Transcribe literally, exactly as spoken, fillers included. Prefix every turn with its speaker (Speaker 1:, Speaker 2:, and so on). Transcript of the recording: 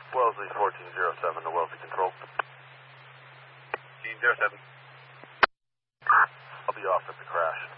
Speaker 1: Wellesley fourteen zero seven to Wellesley Control.
Speaker 2: fourteen zero seven.
Speaker 1: I'll be off at the crash.